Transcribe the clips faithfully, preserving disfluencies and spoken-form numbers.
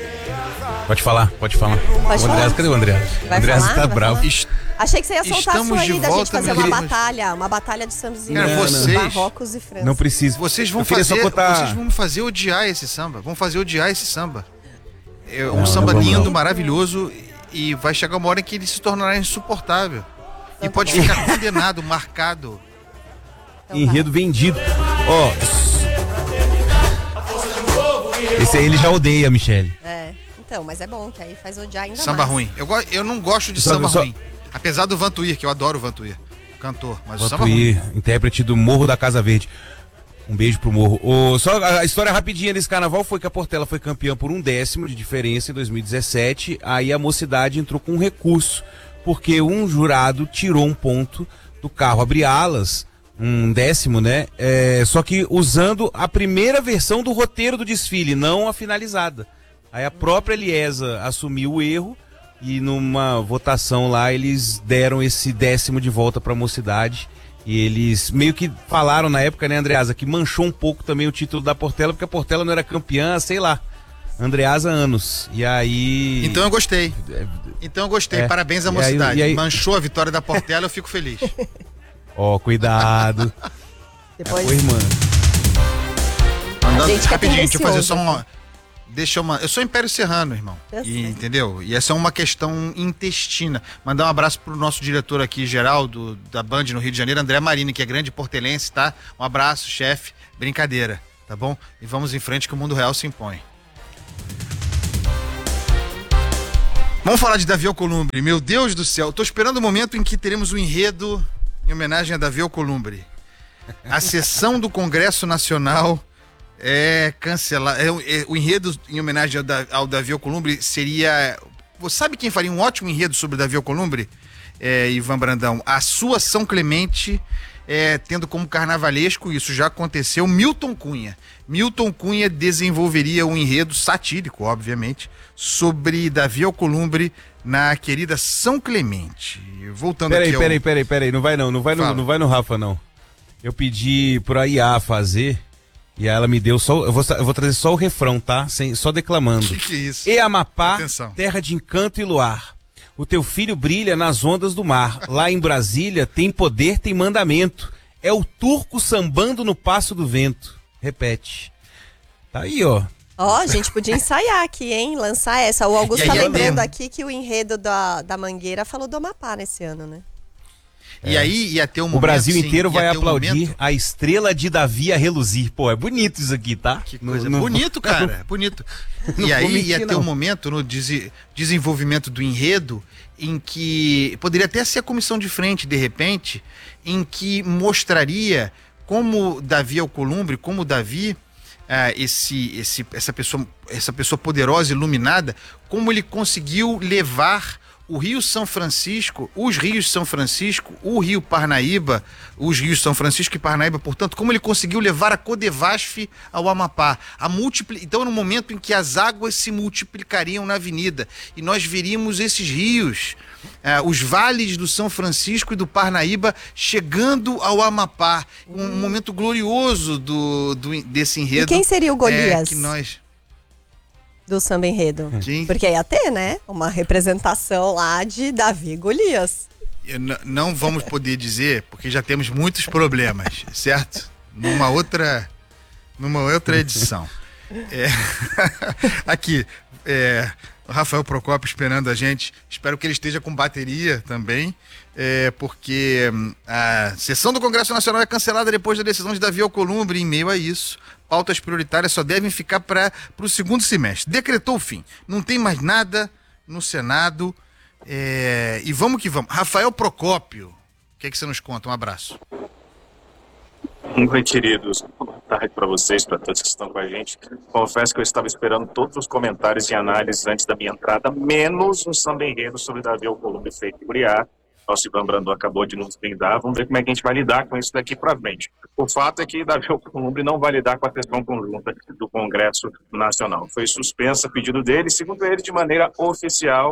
Pode falar, pode falar. Pode o Andreas, cadê o Andreas? O Andreas falar? tá Vai bravo. falar? Achei que você ia soltar Estamos a sua de aí da volta, gente fazer meus uma queridos. batalha, uma batalha de sambazinho. Cara, vocês- Marrocos e França. Não precisa. Vocês vão Eu queria fazer, só contar- vocês vão fazer odiar esse samba. Vão fazer odiar esse samba. É um Não, samba não vamos lindo, não. maravilhoso, e vai chegar uma hora em que ele se tornará insuportável. Então e tá pode bom. ficar condenado, marcado. Então tá. Enredo vendido. Ó. Esse aí ele já odeia, Michele. É, então, mas é bom, que aí faz odiar ainda Samba mais. ruim. Eu, go- eu não gosto de Só- samba só- ruim. Apesar do Vantuir, que eu adoro o Vantuir, cantor. Mas o samba ruim. Vantuir, intérprete do Morro da Casa Verde. Um beijo pro Morro. Ô, só a a história rapidinha desse carnaval foi que a Portela foi campeã por um décimo de diferença em dois mil e dezessete. Aí a Mocidade entrou com um recurso, porque um jurado tirou um ponto do carro abre-alas, um décimo, né? É, só que usando a primeira versão do roteiro do desfile, não a finalizada. Aí a própria Eliesa assumiu o erro e numa votação lá eles deram esse décimo de volta pra Mocidade. E eles meio que falaram na época, né, Andreasa, que manchou um pouco também o título da Portela, porque a Portela não era campeã, sei lá, Andreasa há anos. E aí... Então eu gostei. Então eu gostei. É. Parabéns à E aí- Mocidade. e aí- Manchou a vitória da Portela, eu fico feliz. Ó, cuidado. Depois, Oi, mano. Mandando- gente que é rapidinho, deixa eu fazer tendencioso. só uma. Deixa eu, ma- eu sou Império Serrano, irmão. Eu E, sei. entendeu? E essa é uma questão intestina. Mandar um abraço pro nosso diretor aqui, geral, do, da Band no Rio de Janeiro, André Marini, que é grande portelense, tá? Um abraço, chefe. Brincadeira, tá bom? E vamos em frente que o mundo real se impõe. Vamos falar de Davi Alcolumbre. Meu Deus do céu, tô esperando o momento em que teremos um enredo em homenagem a Davi Alcolumbre. A sessão do Congresso Nacional é cancelar. É, é, o enredo em homenagem ao, Da- ao Davi Alcolumbre seria. Você sabe quem faria um ótimo enredo sobre o Davi Alcolumbre? É, Ivan Brandão. A sua São Clemente, é, tendo como carnavalesco, isso já aconteceu, Milton Cunha. Milton Cunha desenvolveria um enredo satírico, obviamente, sobre Davi Alcolumbre na querida São Clemente. Voltando Peraí, aqui ao... peraí, peraí, peraí. Não vai não, não vai no, Fala. não vai no Rafa, não. Eu pedi pra I A fazer e ela me deu só... Eu vou, eu vou trazer só o refrão, tá? Sem, só declamando. Que que é isso? E Amapá, Atenção. terra de encanto e luar. O teu filho brilha nas ondas do mar. Lá em Brasília tem poder, tem mandamento. É o turco sambando no passo do vento. Repete. Tá aí, ó. ó, a gente podia ensaiar aqui, hein? Lançar essa. O Augusto E tá aí é lembrando mesmo. aqui que o enredo da, da Mangueira falou do Amapá nesse ano, né? E aí ia ter um momento, O Brasil sim, inteiro ia vai ter um aplaudir momento- a estrela de Davi a reluzir. Pô, é bonito isso aqui, tá? Que Não- coisa não- bonito, cara, bonito. Não E vou aí mentir, ia ter não. um momento no dese- desenvolvimento do enredo em que poderia até ser a comissão de frente, de repente, em que mostraria como Davi Alcolumbre, como Davi, ah, esse, esse, essa, pessoa, essa pessoa poderosa, iluminada, como ele conseguiu levar o Rio São Francisco, os rios São Francisco, o Rio Parnaíba, os rios São Francisco e Parnaíba, portanto, como ele conseguiu levar a Codevasf ao Amapá. A multipli... Então, no momento em que as águas se multiplicariam na avenida e nós veríamos esses rios, eh, os vales do São Francisco e do Parnaíba chegando ao Amapá. Um momento glorioso do, do, desse enredo. E quem seria o Golias? É, que nós... Do samba enredo. Quem? Porque ia ter, né? Uma representação lá de Davi e Golias. Eu n- não vamos poder dizer, porque já temos muitos problemas, certo? Numa outra, numa outra edição. É, aqui, é, o Rafael Procópio esperando a gente. Espero que ele esteja com bateria também, é, porque hum, a sessão do Congresso Nacional é cancelada depois da decisão de Davi Alcolumbre. Em meio a isso, pautas prioritárias só devem ficar para o segundo semestre. Decretou o fim. Não tem mais nada no Senado. É, e vamos que vamos. Rafael Procópio, o que é que você nos conta? Um abraço. Oi, queridos. Boa tarde para vocês, para todos que estão com a gente. Confesso que eu estava esperando todos os comentários e análises antes da minha entrada, menos um samba enredo sobre Davi Alcolumbre feito por I A. Nosso Ivan Brandão acabou de nos brindar. Vamos ver como é que a gente vai lidar com isso daqui para frente. O fato é que Davi Alcolumbre não vai lidar com a sessão conjunta do Congresso Nacional. Foi suspensa a pedido dele, segundo ele, de maneira oficial.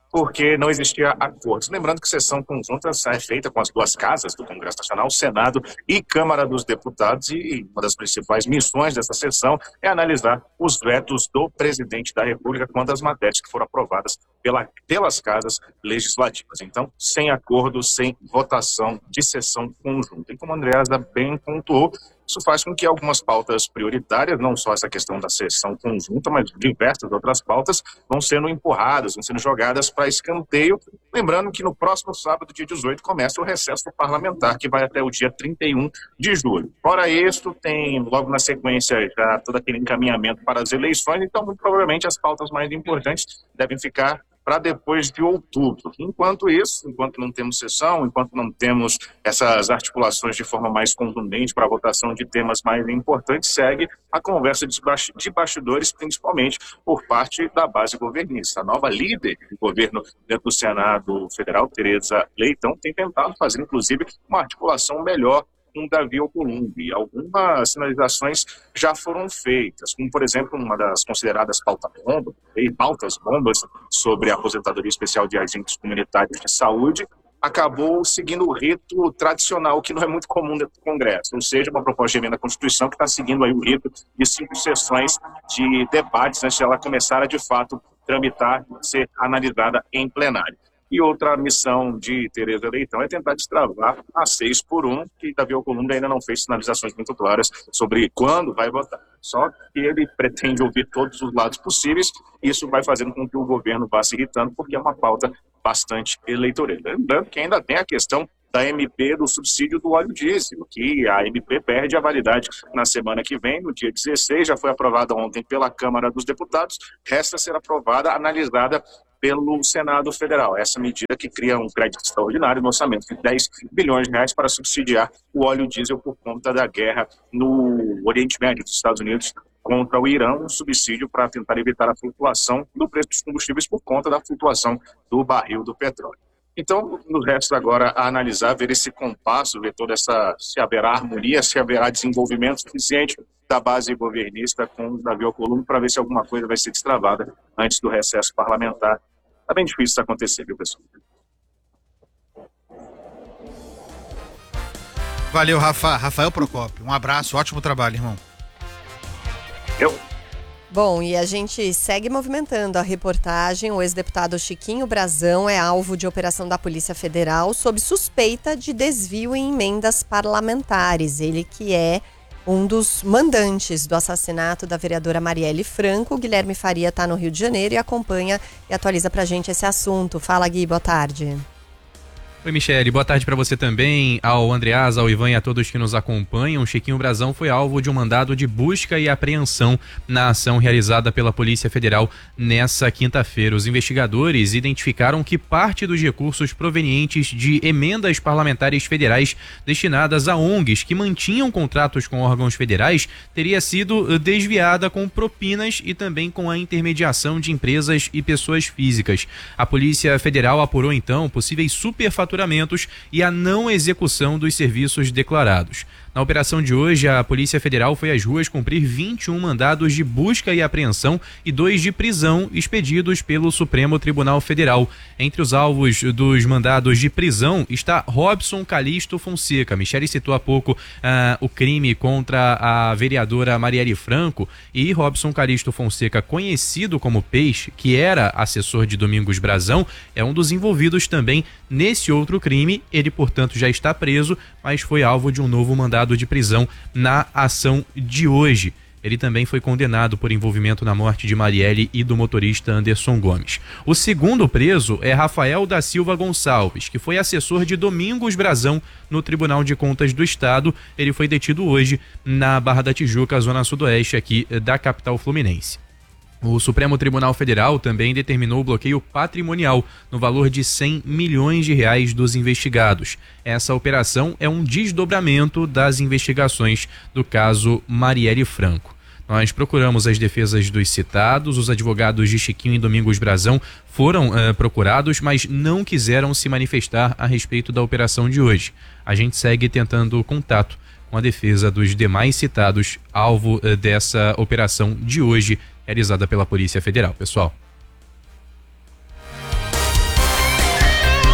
porque não existia acordo. Lembrando que sessão conjunta é feita com as duas casas do Congresso Nacional, Senado e Câmara dos Deputados, e uma das principais missões dessa sessão é analisar os vetos do presidente da República quanto às matérias que foram aprovadas pela, pelas casas legislativas. Então, sem acordo, sem votação de sessão conjunta. E como a Andreasa bem pontuou, isso faz com que algumas pautas prioritárias, não só essa questão da sessão conjunta, mas diversas outras pautas, vão sendo empurradas, vão sendo jogadas para escanteio. Lembrando que no próximo sábado, dia dezoito, começa o recesso parlamentar, que vai até o dia trinta e um de julho. Fora isso, tem logo na sequência já todo aquele encaminhamento para as eleições, então muito provavelmente as pautas mais importantes devem ficar para depois de outubro. Enquanto isso, enquanto não temos sessão, enquanto não temos essas articulações de forma mais contundente para a votação de temas mais importantes, segue a conversa de bastidores, principalmente por parte da base governista. A nova líder do governo dentro do Senado Federal, Tereza Leitão, tem tentado fazer, inclusive, uma articulação melhor com Davi Alcolumbre. Algumas sinalizações já foram feitas, como, por exemplo, uma das consideradas pauta-bomba, pautas bombas sobre a aposentadoria especial de agentes comunitários de saúde, acabou seguindo o rito tradicional, que não é muito comum dentro do Congresso, ou seja, uma proposta de emenda à Constituição que está seguindo aí o rito de cinco sessões de debates antes de ela começar a, de fato, tramitar e ser analisada em plenário. E outra missão de Tereza Leitão é tentar destravar a seis por um, que Davi Alcolumbre ainda não fez sinalizações muito claras sobre quando vai votar. Só que ele pretende ouvir todos os lados possíveis, e isso vai fazendo com que o governo vá se irritando, porque é uma pauta bastante eleitoreira. Lembrando que ainda tem a questão da M P do subsídio do óleo diesel, que a M P perde a validade na semana que vem, no dia dezesseis, já foi aprovada ontem pela Câmara dos Deputados, resta ser aprovada, analisada pelo Senado Federal. Essa medida que cria um crédito extraordinário no orçamento de dez bilhões de reais para subsidiar o óleo diesel por conta da guerra no Oriente Médio dos Estados Unidos contra o Irã, um subsídio para tentar evitar a flutuação do preço dos combustíveis por conta da flutuação do barril do petróleo. Então, nos resta agora a analisar, ver esse compasso, ver toda essa, se haverá harmonia, se haverá desenvolvimento suficiente da base governista com o Davi Alcolumbre, para ver se alguma coisa vai ser destravada antes do recesso parlamentar. Tá bem difícil isso acontecer, viu, pessoal? Valeu, Rafa. Rafael Procópio, um abraço, ótimo trabalho, irmão. Eu... Bom, e a gente segue movimentando a reportagem. O ex-deputado Chiquinho Brazão é alvo de operação da Polícia Federal sob suspeita de desvio em emendas parlamentares. Ele que é um dos mandantes do assassinato da vereadora Marielle Franco. O Guilherme Faria está no Rio de Janeiro e acompanha e atualiza pra gente esse assunto. Fala, Gui, boa tarde. Oi, Michele, boa tarde para você também, ao Andreasa, ao Ivan e a todos que nos acompanham. Chiquinho Brazão foi alvo de um mandado de busca e apreensão na ação realizada pela Polícia Federal nessa quinta-feira. Os investigadores identificaram que parte dos recursos provenientes de emendas parlamentares federais destinadas a O N Gs que mantinham contratos com órgãos federais teria sido desviada com propinas e também com a intermediação de empresas e pessoas físicas. A Polícia Federal apurou então possíveis superfaturamentos e a não execução dos serviços declarados. Na operação de hoje, a Polícia Federal foi às ruas cumprir vinte e um mandados de busca e apreensão e dois de prisão expedidos pelo Supremo Tribunal Federal. Entre os alvos dos mandados de prisão está Robson Calixto Fonseca. Michele citou há pouco uh, o crime contra a vereadora Marielle Franco, e Robson Calixto Fonseca, conhecido como Peixe, que era assessor de Domingos Brazão, é um dos envolvidos também nesse outro crime. Ele, portanto, já está preso, mas foi alvo de um novo mandado de prisão na ação de hoje. Ele também foi condenado por envolvimento na morte de Marielle e do motorista Anderson Gomes. O segundo preso é Rafael da Silva Gonçalves, que foi assessor de Domingos Brazão no Tribunal de Contas do Estado. Ele foi detido hoje na Barra da Tijuca, zona sudoeste aqui da capital fluminense. O Supremo Tribunal Federal também determinou o bloqueio patrimonial no valor de cem milhões de reais dos investigados. Essa operação é um desdobramento das investigações do caso Marielle Franco. Nós procuramos as defesas dos citados, os advogados de Chiquinho e Domingos Brazão foram uh, procurados, mas não quiseram se manifestar a respeito da operação de hoje. A gente segue tentando contato com a defesa dos demais citados, alvo uh, dessa operação de hoje, realizada pela Polícia Federal, pessoal.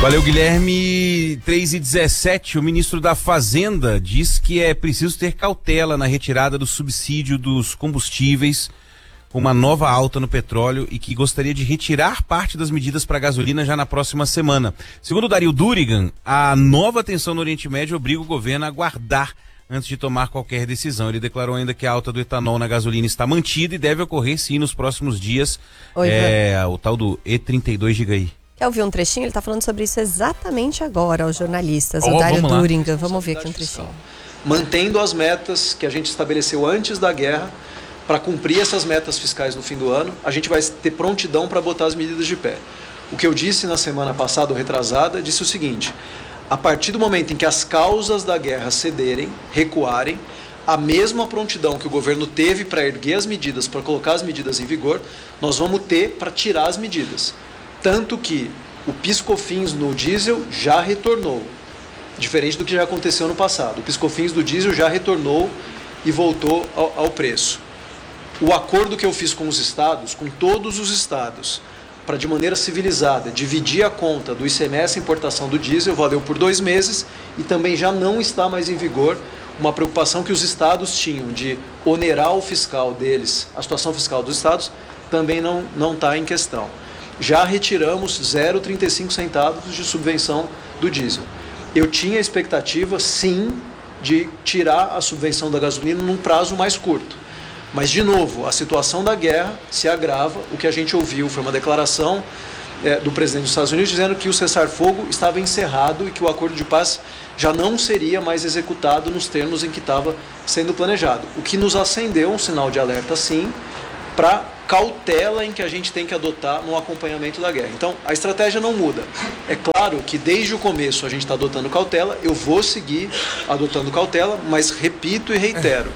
Valeu, Guilherme. três e dezessete, o ministro da Fazenda diz que é preciso ter cautela na retirada do subsídio dos combustíveis com uma nova alta no petróleo e que gostaria de retirar parte das medidas para a gasolina já na próxima semana. Segundo Dario Durigan, a nova tensão no Oriente Médio obriga o governo a aguardar antes de tomar qualquer decisão. Ele declarou ainda que a alta do etanol na gasolina está mantida e deve ocorrer sim nos próximos dias. Oi, é, o tal do E trinta e dois, diga aí. Quer ouvir um trechinho? Ele está falando sobre isso exatamente agora aos jornalistas. Oh, o Dario vamos lá. Durigan. Vamos ouvir aqui um trechinho. Mantendo as metas que a gente estabeleceu antes da guerra, para cumprir essas metas fiscais no fim do ano, a gente vai ter prontidão para botar as medidas de pé. O que eu disse na semana passada, ou retrasada, disse o seguinte: a partir do momento em que as causas da guerra cederem, recuarem, a mesma prontidão que o governo teve para erguer as medidas, para colocar as medidas em vigor, nós vamos ter para tirar as medidas. Tanto que o PIS/COFINS no diesel já retornou, diferente do que já aconteceu no passado. O PIS/COFINS do diesel já retornou e voltou ao, ao preço. O acordo que eu fiz com os estados, com todos os estados, para de maneira civilizada dividir a conta do I C M S importação do diesel, valeu por dois meses e também já não está mais em vigor uma preocupação que os estados tinham de onerar o fiscal deles, a situação fiscal dos estados, também não não está em questão. Já retiramos zero vírgula trinta e cinco centavos de subvenção do diesel. Eu tinha a expectativa, sim, de tirar a subvenção da gasolina num prazo mais curto. Mas, de novo, a situação da guerra se agrava. O que a gente ouviu foi uma declaração é, do presidente dos Estados Unidos dizendo que o cessar-fogo estava encerrado e que o acordo de paz já não seria mais executado nos termos em que estava sendo planejado. O que nos acendeu um sinal de alerta, sim, para cautela em que a gente tem que adotar no acompanhamento da guerra. Então, a estratégia não muda. É claro que desde o começo a gente está adotando cautela, eu vou seguir adotando cautela, mas repito e reitero.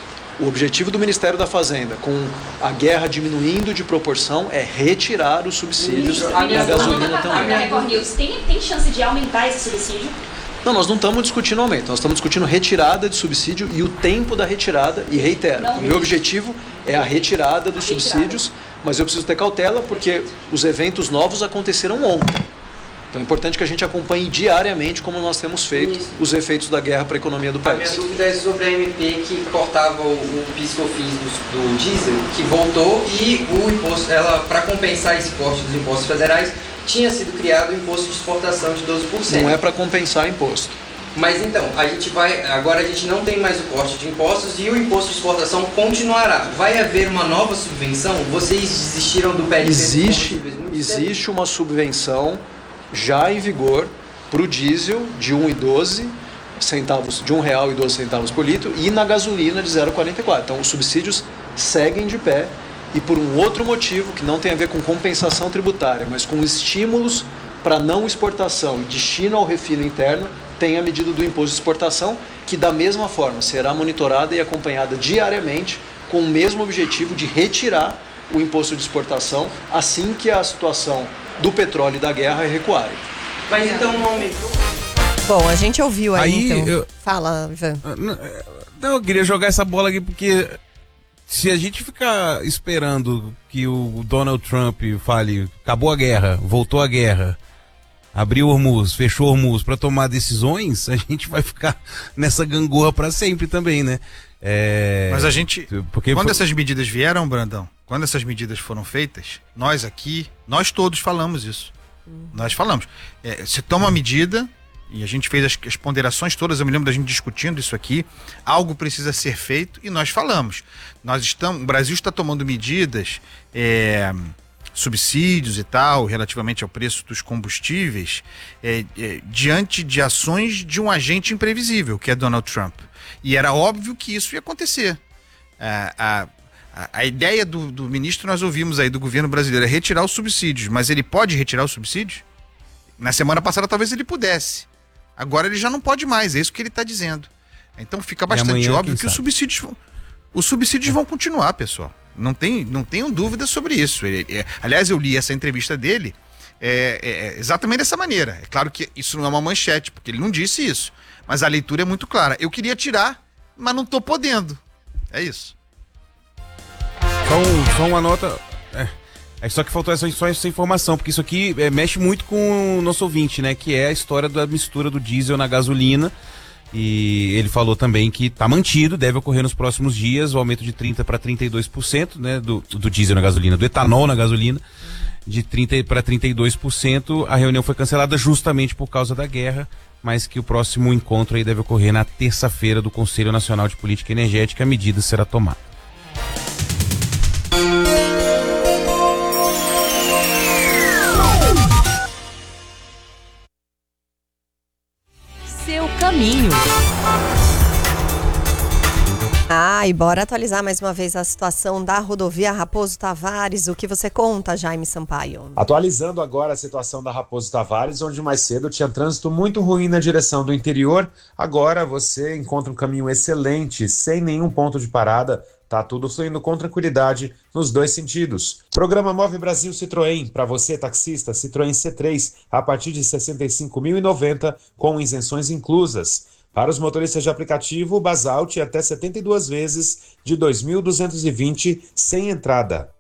O objetivo do Ministério da Fazenda, com a guerra diminuindo de proporção, é retirar os subsídios da gasolina também. A Record News tem, tem chance de aumentar esse subsídio? Não, nós não estamos discutindo aumento, nós estamos discutindo retirada de subsídio e o tempo da retirada, e reitero, o meu objetivo é a retirada dos subsídios, mas eu preciso ter cautela porque os eventos novos aconteceram ontem. Então é importante que a gente acompanhe diariamente como nós temos feito Isso. os efeitos da guerra para a economia do país. A minha dúvida é sobre a M P que cortava o, o PIS/COFINS do, do diesel, que voltou, e o imposto, ela, para compensar esse corte dos impostos federais, tinha sido criado o imposto de exportação de doze por cento. Não é para compensar imposto. Mas então, a gente vai, agora a gente não tem mais o corte de impostos e o imposto de exportação continuará. Vai haver uma nova subvenção? Vocês desistiram do P L C? Existe, existe uma subvenção já em vigor para o diesel de um real e doze centavos, de um real e doze centavos por litro, e na gasolina de zero vírgula quarenta e quatro. Então os subsídios seguem de pé, e por um outro motivo que não tem a ver com compensação tributária, mas com estímulos para não exportação e destino ao refino interno, tem a medida do imposto de exportação, que da mesma forma será monitorada e acompanhada diariamente com o mesmo objetivo de retirar o imposto de exportação assim que a situação do petróleo e da guerra recuarem. Mas então não aumentou? Bom, a gente ouviu aí, Aí, então. eu- Fala, Ivan. Não, eu queria jogar essa bola aqui porque se a gente ficar esperando que o Donald Trump fale acabou a guerra, voltou a guerra, abriu Hormuz, fechou Hormuz para tomar decisões, a gente vai ficar nessa gangorra para sempre também, né? É, Mas a gente, porque quando foi- essas medidas vieram, Brandão, quando essas medidas foram feitas, nós aqui, nós todos falamos isso. Nós falamos. É, se toma uma medida, e a gente fez as, as ponderações todas, eu me lembro da gente discutindo isso aqui, algo precisa ser feito, e nós falamos. Nós estamos, o Brasil está tomando medidas, é, subsídios e tal, relativamente ao preço dos combustíveis, é, é, diante de ações de um agente imprevisível, que é Donald Trump. E era óbvio que isso ia acontecer. A, a, a, a ideia do, do ministro, nós ouvimos aí, do governo brasileiro, é retirar os subsídios, mas ele pode retirar os subsídios? Na semana passada talvez ele pudesse. Agora ele já não pode mais, é isso que ele está dizendo. Então fica bastante amanhã, óbvio quem que os sabe? subsídios, vão- os subsídios vão continuar, pessoal. Não, tem, não tenham dúvida sobre isso. Ele- é, aliás, eu li essa entrevista dele é, é, é exatamente dessa maneira. É claro que isso não é uma manchete, porque ele não disse isso. Mas a leitura é muito clara. Eu queria tirar, mas não estou podendo. É isso. Só, um- só uma nota. é, É só que faltou essa, só essa informação, porque isso aqui é, mexe muito com o nosso ouvinte, né? Que é a história da mistura do diesel na gasolina. E ele falou também que está mantido, deve ocorrer nos próximos dias, o aumento de trinta para trinta e dois por cento, né? Do, do diesel na gasolina, do etanol na gasolina, de trinta para trinta e dois por cento. A reunião foi cancelada justamente por causa da guerra, mas que o próximo encontro aí deve ocorrer na terça-feira do Conselho Nacional de Política Energética. A medida será tomada. Seu caminho. Ah, e bora atualizar mais uma vez a situação da rodovia Raposo Tavares. O que você conta, Jaime Sampaio? Atualizando agora a situação da Raposo Tavares, onde mais cedo tinha trânsito muito ruim na direção do interior. Agora você encontra um caminho excelente, sem nenhum ponto de parada. Tá tudo fluindo com tranquilidade nos dois sentidos. Programa Move Brasil Citroën. Para você, taxista, Citroën C três, a partir de sessenta e cinco mil e noventa, com isenções inclusas. Para os motoristas de aplicativo, Basalt até setenta e duas vezes de dois mil duzentos e vinte sem entrada.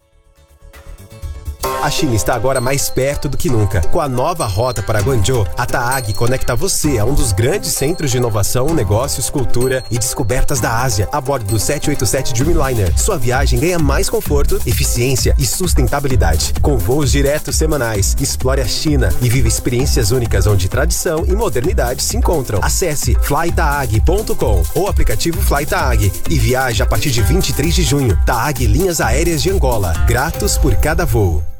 A China está agora mais perto do que nunca. Com a nova rota para Guangzhou, a Taag conecta você a um dos grandes centros de inovação, negócios, cultura e descobertas da Ásia, a bordo do sete oito sete Dreamliner. Sua viagem ganha mais conforto, eficiência e sustentabilidade. Com voos diretos semanais, explore a China e viva experiências únicas onde tradição e modernidade se encontram. Acesse fly taag ponto com ou aplicativo FlyTaag e viaje a partir de vinte e três de junho. Taag Linhas Aéreas de Angola. Gratos por cada voo.